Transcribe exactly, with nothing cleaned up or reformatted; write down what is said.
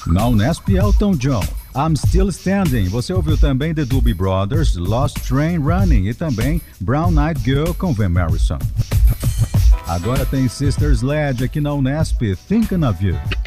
Na Unesp, Elton John, I'm Still Standing. Você ouviu também The Doobie Brothers, Lost Train Running e também Brown Eyed Girl com Van Morrison. Agora tem Sister Sledge aqui na Unesp, Thinking of You.